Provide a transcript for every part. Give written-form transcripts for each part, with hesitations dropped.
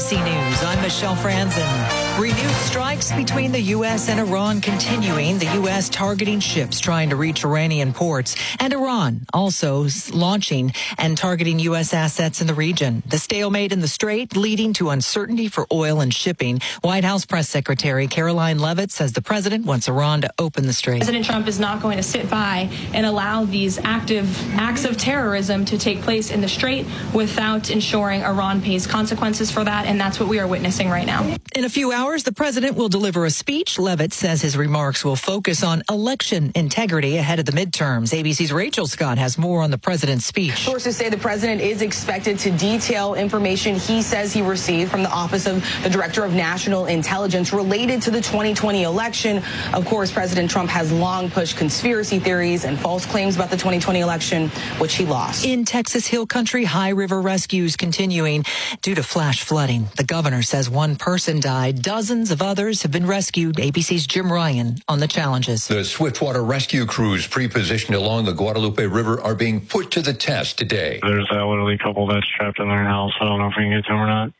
ABC News, I'm Michelle Franzen. Renewed strikes between the U.S. and Iran continuing. The U.S. targeting ships trying to reach Iranian ports, and Iran also launching and targeting U.S. assets in the region. The stalemate in the Strait leading to uncertainty for oil and shipping. White House Press Secretary Caroline Leavitt says the president wants Iran to open the Strait. President Trump is not going to sit by and allow these active acts of terrorism to take place in the Strait without ensuring Iran pays consequences for that, and that's what we are witnessing right now. In a few hours, the president will deliver a speech. Leavitt says his remarks will focus on election integrity ahead of the midterms. ABC's Rachel Scott has more on the president's speech. Sources say the president is expected to detail information he says he received from the Office of the Director of National Intelligence related to the 2020 election. Of course, President Trump has long pushed conspiracy theories and false claims about the 2020 election, which he lost. In Texas Hill Country, high river rescues continuing due to flash flooding. The governor says one person died. Dozens of others have been rescued. ABC's Jim Ryan on the challenges. The swiftwater rescue crews pre-positioned along the Guadalupe River are being put to the test today. There's that elderly couple that's trapped in their house. I don't know if we can get to them or not.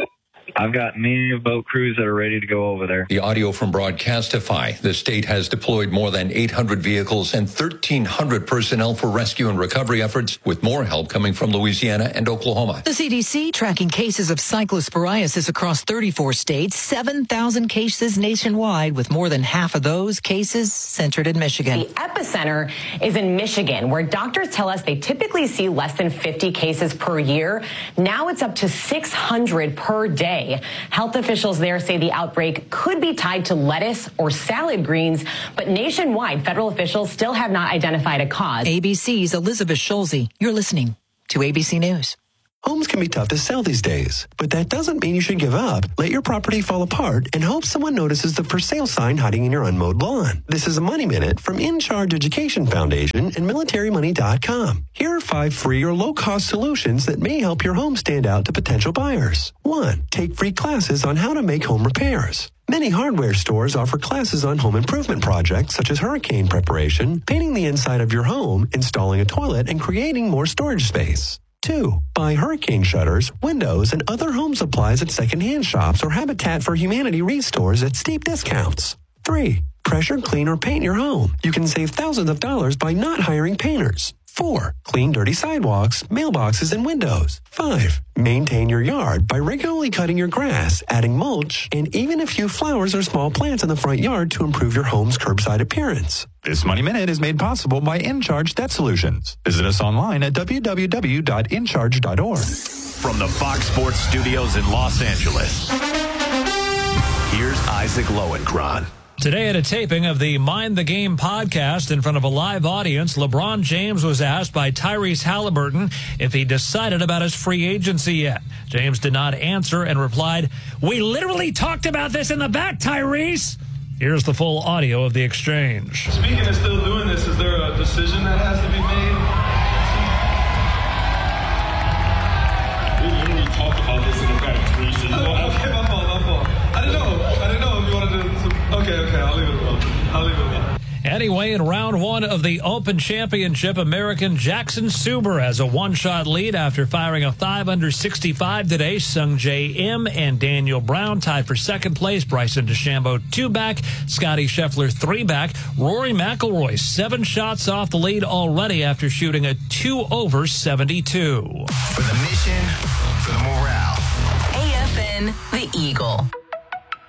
I've got many boat crews that are ready to go over there. The audio from Broadcastify. The state has deployed more than 800 vehicles and 1,300 personnel for rescue and recovery efforts, with more help coming from Louisiana and Oklahoma. The CDC tracking cases of cyclosporiasis across 34 states, 7,000 cases nationwide, with more than half of those cases centered in Michigan. The epicenter is in Michigan, where doctors tell us they typically see less than 50 cases per year. Now it's up to 600 per day. Health officials there say the outbreak could be tied to lettuce or salad greens, but nationwide, federal officials still have not identified a cause. ABC's Elizabeth Schulze. You're listening to ABC News. Homes can be tough to sell these days, but that doesn't mean you should give up. Let your property fall apart and hope someone notices the for sale sign hiding in your unmowed lawn. This is a Money Minute from In Charge Education Foundation and MilitaryMoney.com. Here are 5 free or low-cost solutions that may help your home stand out to potential buyers. 1. Take free classes on how to make home repairs. Many hardware stores offer classes on home improvement projects such as hurricane preparation, painting the inside of your home, installing a toilet, and creating more storage space. 2. Buy hurricane shutters, windows, and other home supplies at secondhand shops or Habitat for Humanity restores at steep discounts. 3. Pressure clean or paint your home. You can save thousands of dollars by not hiring painters. 4. Clean dirty sidewalks, mailboxes, and windows. 5. Maintain your yard by regularly cutting your grass, adding mulch, and even a few flowers or small plants in the front yard to improve your home's curbside appearance. This Money Minute is made possible by InCharge Debt Solutions. Visit us online at www.incharge.org. From the Fox Sports Studios in Los Angeles, here's Isaac Lowenkron. Today at a taping of the Mind the Game podcast in front of a live audience, LeBron James was asked by Tyrese Halliburton if he decided about his free agency yet. James did not answer and replied, "We literally talked about this in the back, Tyrese." Here's the full audio of the exchange. Speaking of still doing this, is there a decision that has to be made? We literally talked about this in the back, Tyrese. Okay, my fault. I didn't know if you wanted to. Okay, I'll leave it alone. Anyway, in round 1 of the Open Championship, American Jackson Suber has a one-shot lead after firing a 5-under-65 today. Sung J. M. and Daniel Brown tied for second place. Bryson DeChambeau 2-back. Scotty Scheffler 3-back. Rory McIlroy 7 shots off the lead already after shooting a 2-over-72. For the mission, for the morale. AFN, The Eagle.